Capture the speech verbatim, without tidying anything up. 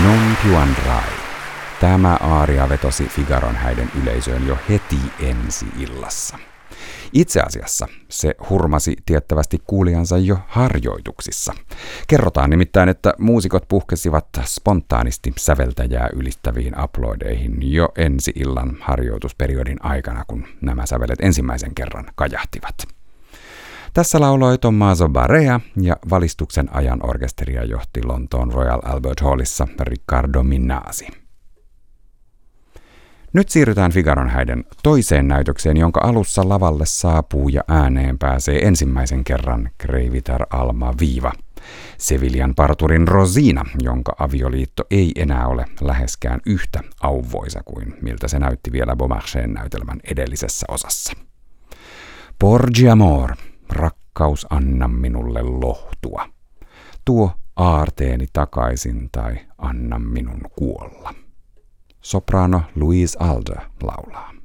Non più andrai. Tämä aaria vetosi Figaron häiden yleisöön jo heti ensi illassa. Itse asiassa se hurmasi tiettävästi kuulijansa jo harjoituksissa. Kerrotaan nimittäin, että muusikot puhkesivat spontaanisti säveltäjää ylittäviin aplodeihin jo ensi illan harjoitusperiodin aikana, kun nämä sävelet ensimmäisen kerran kajahtivat. Tässä lauloi Tommaso Barea ja valistuksen ajan orkesteria johti Lontoon Royal Albert Hallissa Riccardo Minnasi. Nyt siirrytään Figaron häiden toiseen näytökseen, jonka alussa lavalle saapuu ja ääneen pääsee ensimmäisen kerran Kreivitar Alma Viva, Seviljan parturin Rosina, jonka avioliitto ei enää ole läheskään yhtä auvoisa kuin miltä se näytti vielä Beaumarchén näytelmän edellisessä osassa. Porgi amor, rakkaus anna minulle lohtua. Tuo aarteeni takaisin tai anna minun kuolla. Soprano Louise Alder laulaa.